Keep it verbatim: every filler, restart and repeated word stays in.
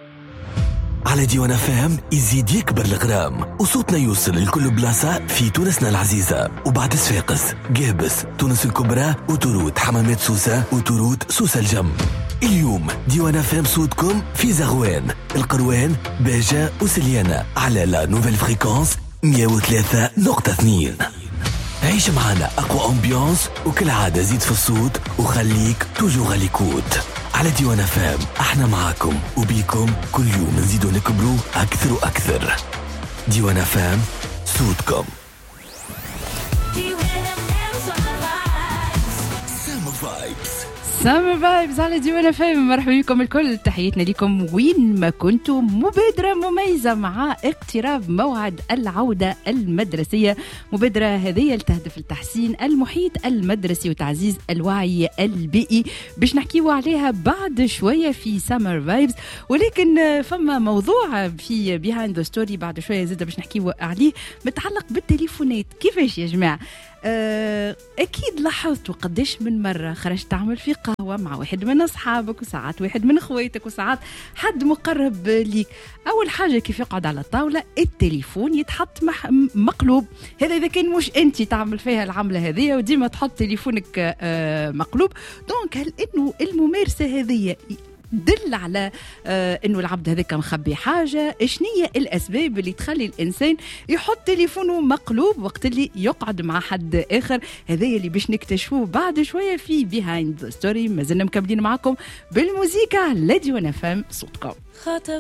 على ديوان فام يزيد يكبر الغرام وصوتنا يوصل لكل بلاصة في تونسنا العزيزة. وبعد صفاقس، قابس، تونس الكبرى، وتروت حمامات سوسة، وتروت سوسة الجم. اليوم ديوان فام صوتكم في زغوان، القروان، باجة وسليانة على لا نوفيل فريكونس مية وثلاثة نقطة اثنين. عيش معنا أقوى أمبيانس وكل عادة زيد في الصوت وخليك توجو غاليكوت. على ديوان فام احنا معاكم وبيكم كل يوم نزيدو نكبرو أكثر وأكثر. ديوان فام صوتكم. سامر فايبز على ديوان فام. مرحبا بكم الكل، تحياتنا لكم وين ما كنتم. مبادرة مميزة مع اقتراب موعد العودة المدرسية. مبادرة هذه تهدف لتحسين المحيط المدرسي وتعزيز الوعي البيئي، باش نحكيو عليها بعد شوية في سامر فايبز. ولكن فما موضوع في بيهايند ذا ستوري بعد شوية زيادة باش نحكيو عليه، متعلق بالتليفونات. كيفاش يا جماعة؟ أكيد لاحظتوا قديش من مرة خرجت تعمل في قهوة مع واحد من أصحابك، وساعات واحد من أخواتك، وساعات حد مقرب ليك. أول حاجة كيف يقعد على الطاولة التليفون يتحط مقلوب. هذا إذا كان مش أنت تعمل فيها العملة هذه وديما تحط تليفونك مقلوب. دونك هل إنه الممارسة هذه دل على آه انه العبد هذاك مخبي حاجه؟ شنية الاسباب اللي تخلي الانسان يحط تليفونه مقلوب وقت اللي يقعد مع حد اخر؟ هذا اللي باش نكتشفوه بعد شويه في بيهايند ذا ستوري. مازلنا مكملين معكم بالموسيقى. لا ديوان فام صوتكم. خاطف